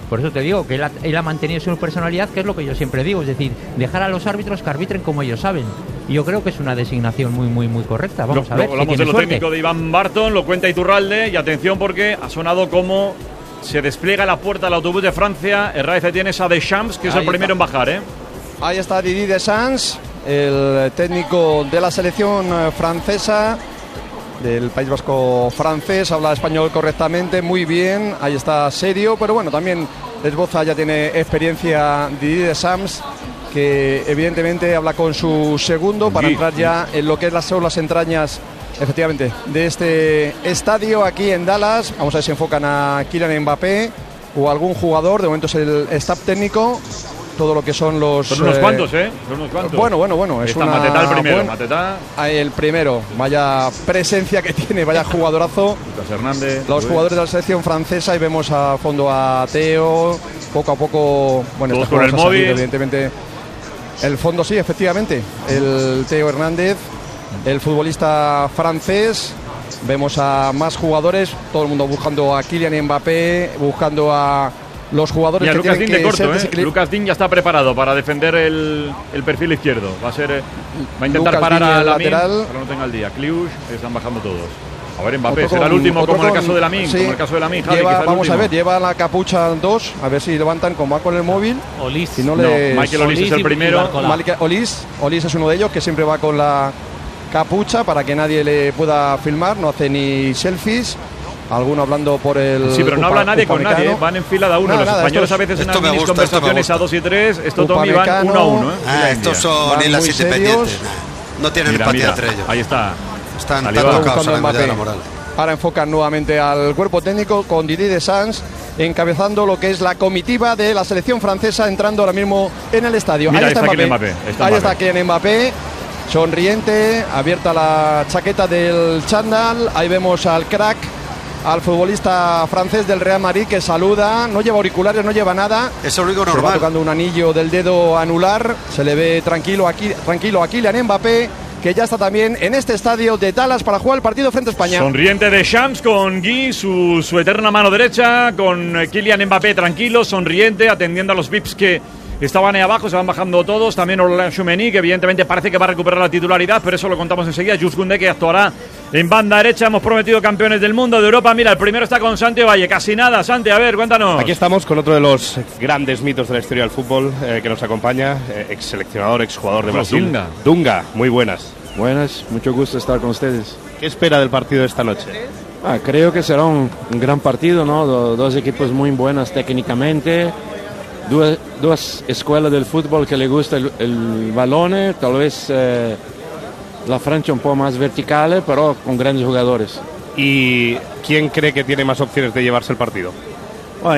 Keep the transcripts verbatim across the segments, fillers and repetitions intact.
Por eso te digo que él ha, él ha mantenido su personalidad, que es lo que yo siempre digo, es decir, dejar a los árbitros que arbitren como ellos saben. Y yo creo que es una designación muy, muy, muy correcta. Vamos lo, a ver. Lo, hablamos si de lo suerte. técnico de Iván Barton, lo cuenta Iturralde, y atención porque ha sonado como se despliega la puerta del autobús de Francia. Herrera tiene a Deschamps, que es Ahí el primero está. en bajar, ¿eh? Ahí está Didier Deschamps, el técnico de la selección francesa, del País Vasco francés, habla español correctamente, muy bien, ahí está serio, pero bueno, también esboza, ya tiene experiencia Didier Deschamps, que evidentemente habla con su segundo para Sí, entrar sí. ya en lo que es las, son las entrañas, efectivamente, de este estadio aquí en Dallas. Vamos a ver si enfocan a Kylian Mbappé o algún jugador, de momento es el staff técnico. Todo lo que son los... Son unos eh, cuantos, ¿eh? Son unos cuantos. Bueno, bueno, bueno. Es Está una Matetá el primero, buena- Matetá, Ahí el primero. Vaya presencia que tiene, vaya jugadorazo. Lucas Hernández. Los Luis. jugadores de la selección francesa, y vemos a fondo a Teo. Poco a poco... Bueno, Todos este con juego el se ha salido, móvil. evidentemente. El fondo sí, efectivamente. El Teo Hernández, el futbolista francés. Vemos a más jugadores. Todo el mundo buscando a Kylian Mbappé, buscando a... los jugadores Mira, que Lucas tienen Dín de que ser corto, ¿eh? desequilib- Lucas Dín ya está preparado para defender el, el perfil izquierdo. Va a ser, eh, va a intentar Lucas parar Digne, a el Lamine, lateral. para no tenga el día. Kliush, están bajando todos. A ver, Mbappé, Otro será el con- último otro como en el con- caso de Lamine, sí. como el caso de Lamine, Javi, Lleva- quizá el vamos a último. ver, lleva la capucha dos, a ver si levantan como va con el móvil. Olis. Si no, No, le Michael Olise es el y- y primero. Barcola. Malik Olis, Olis es uno de ellos que siempre va con la capucha para que nadie le pueda filmar, no hace ni selfies. Alguno hablando por el. Sí, pero no habla Upa- nadie con Upamecano. nadie, ¿eh? Van en fila de a uno. Nada, Los nada, españoles estos- a veces en esto me las gusta, conversaciones esto me gusta. a dos y tres, estos Tommy van Upamecano. uno a uno, ¿eh? Ah, Mira, estos India. son Van islas muy independientes. serios. Nah, no tienen Mira, empatía mira, entre ellos. ahí está. Están Al tan igual tocados buscando a la Mbappé. de la moral. Ahora enfocan nuevamente al cuerpo técnico con Didier Deschamps encabezando lo que es la comitiva de la selección francesa, entrando ahora mismo en el estadio. Mira, ahí está ahí está Mbappé. Kylian Mbappé, está Ahí Mbappé. está Kylian Mbappé, sonriente, abierta la chaqueta del chándal. Ahí vemos al crack, al futbolista francés del Real Madrid, que saluda, no lleva auriculares, no lleva nada. Es lo único Se va normal. tocando un anillo del dedo anular, se le ve tranquilo aquí, tranquilo a Kylian Mbappé, que ya está también en este estadio de Dallas para jugar el partido frente a España. Sonriente de Shams con Guy, su, su eterna mano derecha, con eh, Kylian Mbappé tranquilo, sonriente, atendiendo a los V I Ps que estaban ahí abajo, se van bajando todos. También Orlando Tchouameni, que evidentemente parece que va a recuperar la titularidad, pero eso lo contamos enseguida. Jules Koundé, que actuará en banda derecha. Hemos prometido campeones del mundo, de Europa. Mira, el primero está con Santi Valle, casi nada. Santi, a ver, cuéntanos. Aquí estamos con otro de los grandes mitos de la historia del fútbol eh, que nos acompaña, eh, ex seleccionador, ex jugador de Carlos Brasil. Dunga. Dunga, muy buenas. Buenas, mucho gusto estar con ustedes. ¿Qué espera del partido de esta noche? Ah, creo que será un, un gran partido, ¿no? Do- dos equipos muy buenos técnicamente, dos, dos escuelas del fútbol que le gusta el, el balón, tal vez eh, la Francia un poco más vertical, pero con grandes jugadores. ¿Y quién cree que tiene más opciones de llevarse el partido? Bueno,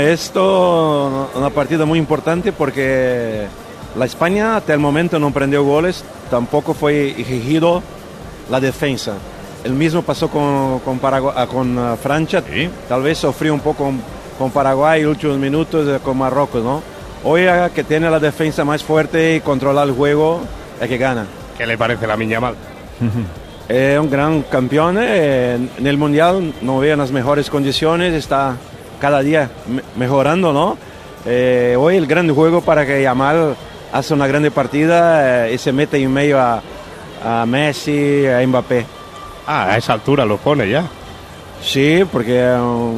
esto es una partida muy importante porque la España hasta el momento no prendió goles, tampoco fue exigido la defensa. El mismo pasó con, con, Paragu- ah, con ah, Francia, Sí. tal vez sufrió un poco con, con Paraguay en los últimos minutos eh, con Marruecos, ¿no? Hoy ah, que tiene la defensa más fuerte y controla el juego, es que gana. ¿Qué le parece la Yamal? Es un gran campeón, eh, en el Mundial no veo en las mejores condiciones, está cada día me- mejorando, ¿no? Eh, hoy el gran juego para que Yamal hace una grande partida eh, y se mete en medio a, a Messi, a Mbappé. Ah, a esa altura lo pone ya. Sí, porque um,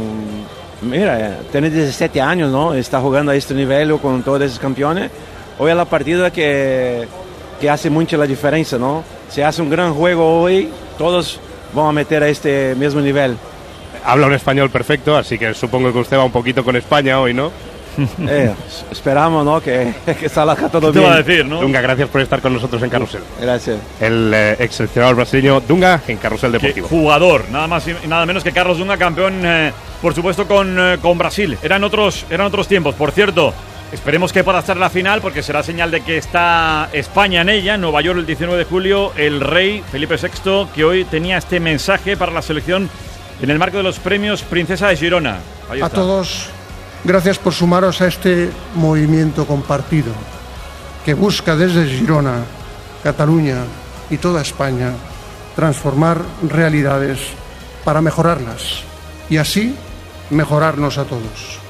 mira, tiene diecisiete años, ¿no? Está jugando a este nivel con todos esos campeones. Hoy es la partida que, que hace mucho la diferencia, ¿no? Se hace un gran juego hoy, todos van a meter a este mismo nivel. Habla un español perfecto, así que supongo que usted va un poquito con España hoy, ¿no? Eh, esperamos, ¿no? Que, que salga todo ¿Qué te bien. va a decir, no? Dunga, gracias por estar con nosotros en Carrusel. Gracias. El eh, ex seleccionador brasileño Dunga en Carrusel Qué Deportivo. jugador, nada más y nada menos que Carlos Dunga, campeón, eh, por supuesto, con, eh, con Brasil. Eran otros, eran otros tiempos. Por cierto, esperemos que pueda estar la final, porque será señal de que está España en ella. Nueva York el diecinueve de julio, el rey Felipe sexto, que hoy tenía este mensaje para la selección en el marco de los premios Princesa de Girona. Ahí A está. todos, gracias por sumaros a este movimiento compartido que busca desde Girona, Cataluña y toda España transformar realidades para mejorarlas y así mejorarnos a todos.